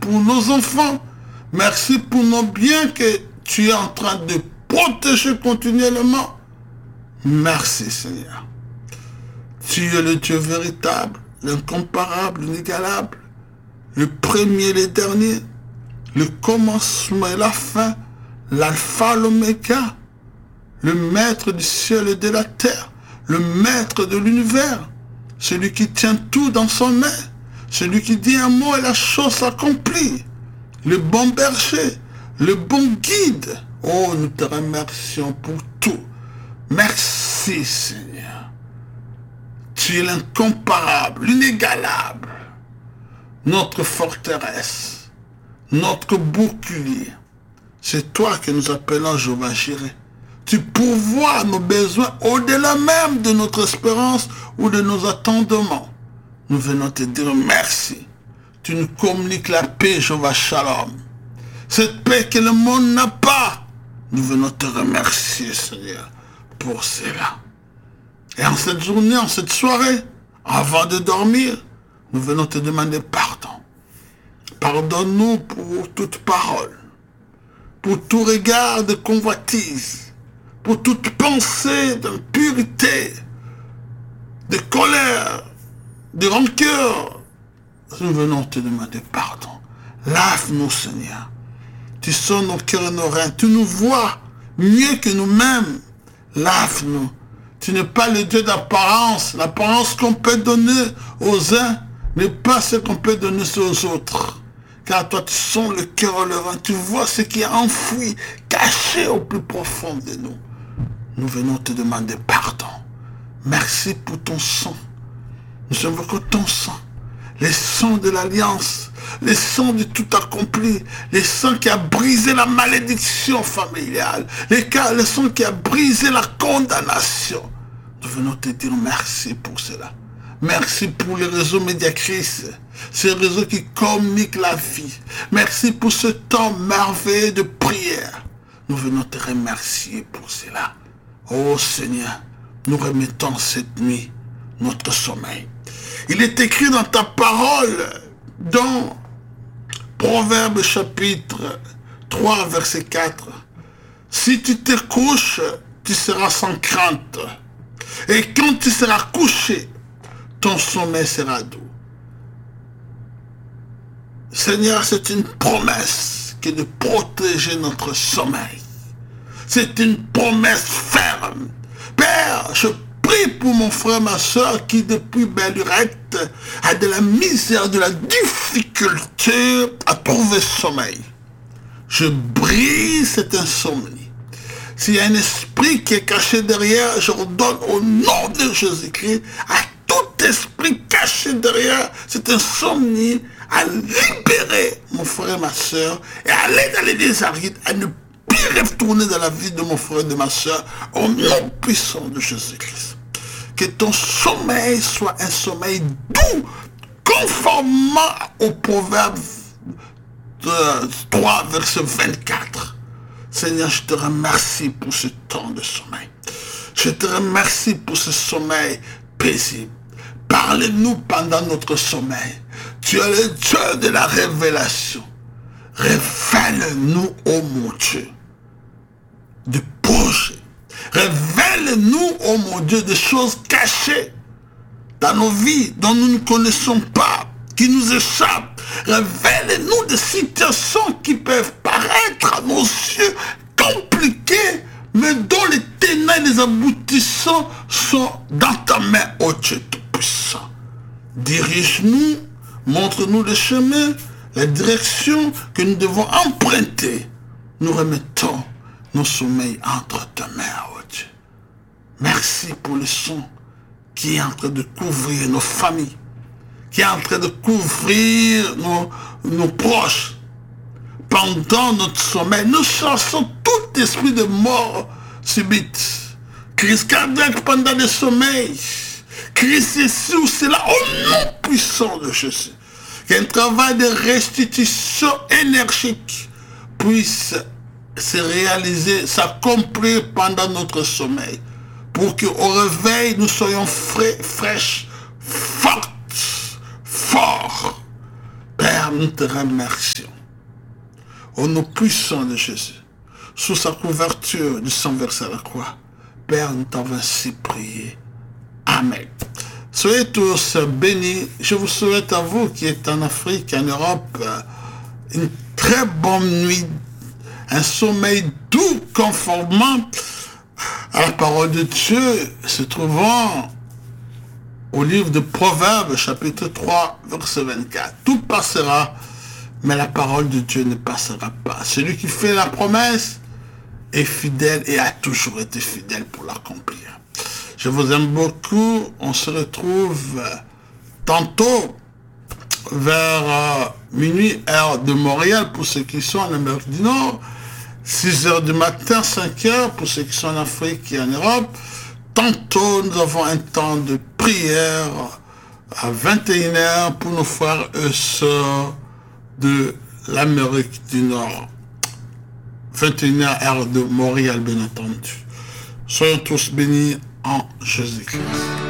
pour nos enfants. Merci pour nos biens que tu es en train de protéger continuellement. Merci Seigneur. Tu es le Dieu véritable, l'incomparable, l'inégalable, le premier et le dernier, le commencement et la fin, l'alpha, l'oméga, le maître du ciel et de la terre, le maître de l'univers, celui qui tient tout dans son main, celui qui dit un mot et la chose s'accomplit, le bon berger, le bon guide. Oh, nous te remercions pour tout. Merci Seigneur. Tu es l'incomparable, l'inégalable, notre forteresse, notre bouclier. C'est toi que nous appelons Jéhovah Jireh. Tu pourvois nos besoins au-delà même de notre espérance ou de nos attendements. Nous venons te dire merci. Tu nous communiques la paix, Jéhovah Shalom. Cette paix que le monde n'a pas. Nous venons te remercier, Seigneur, pour cela. Et en cette journée, en cette soirée, avant de dormir, nous venons te demander pardon. Pardonne-nous pour toute parole, pour tout regard de convoitise, pour toute pensée d'impurité, de colère, de rancœur. Nous venons te demander pardon. Lave-nous, Seigneur. Tu sonnes nos cœurs et nos reins. Tu nous vois mieux que nous-mêmes. Lave-nous. Tu n'es pas le Dieu d'apparence. L'apparence qu'on peut donner aux uns n'est pas ce qu'on peut donner aux autres. Car toi, tu sens le cœur et le rein. Tu vois ce qui est enfoui, caché au plus profond de nous. Nous venons te demander pardon. Merci pour ton sang. Nous invoquons ton sang. Les sangs de l'alliance. Les sangs de tout accompli. Les sangs qui a brisé la malédiction familiale. Les sangs qui a brisé la condamnation. Nous venons te dire merci pour cela. Merci pour les réseaux médiatrices. Ces réseaux qui communiquent la vie. Merci pour ce temps merveilleux de prière. Nous venons te remercier pour cela. Oh Seigneur, nous remettons cette nuit notre sommeil. Il est écrit dans ta parole, dans Proverbes chapitre 3, verset 4. Si tu te couches, tu seras sans crainte. Et quand tu seras couché, ton sommeil sera doux. Seigneur, c'est une promesse que de protéger notre sommeil. C'est une promesse ferme. Père, je prie pour mon frère, ma soeur qui depuis belle lurette a de la misère, de la difficulté à trouver sommeil. Je brise cette insomnie. S'il y a un esprit qui est caché derrière, je redonne au nom de Jésus-Christ à tout esprit caché derrière cette insomnie à libérer mon frère et ma soeur et à aller dans les déserts arides, à ne plus retourner dans la vie de mon frère et de ma soeur au nom puissant de Jésus-Christ. Que ton sommeil soit un sommeil doux, conformément au Proverbe 3, verset 24. Seigneur, je te remercie pour ce temps de sommeil. Je te remercie pour ce sommeil paisible. Parle-nous pendant notre sommeil. Tu es le Dieu de la révélation. Révèle-nous, ô mon Dieu, de projets. Révèle-nous, ô mon Dieu, des choses cachées dans nos vies dont nous ne connaissons pas, qui nous échappent. Révèle-nous des situations qui peuvent paraître à nos yeux compliquées, mais dont les tenants et les aboutissants sont dans ta main, ô Dieu Tout-Puissant. Dirige-nous, montre-nous le chemin, la direction que nous devons emprunter. Nous remettons nos sommeils entre ta main, ô Dieu. Merci pour le son qui est en train de couvrir nos familles, qui est en train de couvrir nos proches. Pendant notre sommeil, nous chassons tout esprit de mort subite, crise cardiaque pendant le sommeil, crise ceci ou cela, au nom puissant de Jésus. Qu'un travail de restitution énergique puisse se réaliser, s'accomplir pendant notre sommeil, pour qu'au réveil, nous soyons frais, fraîches, fortes, forts. Père, Père, nous te remercions. Au nom puissant de Jésus, sous sa couverture du sang versé à la croix, Père, nous t'avons ainsi prié. Amen. Soyez tous bénis. Je vous souhaite à vous qui êtes en Afrique, en Europe, une très bonne nuit, un sommeil doux, conformément à la parole de Dieu, se trouvant au livre de Proverbes, chapitre 3, verset 24. Tout passera, mais la parole de Dieu ne passera pas. Celui qui fait la promesse est fidèle et a toujours été fidèle pour l'accomplir. Je vous aime beaucoup. On se retrouve tantôt vers minuit, heure de Montréal, pour ceux qui sont en Amérique du Nord, 6 heures du matin, 5 heures, pour ceux qui sont en Afrique et en Europe. Tantôt, nous avons un temps de prière à 21 heures pour nos frères et sœurs de l'Amérique du Nord. 21 heures de Montréal, bien entendu. Soyons tous bénis en Jésus-Christ.